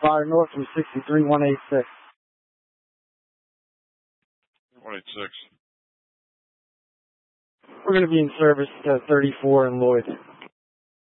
Fire north from 63, 186. 186. We're going to be in service 34 in Lloyd.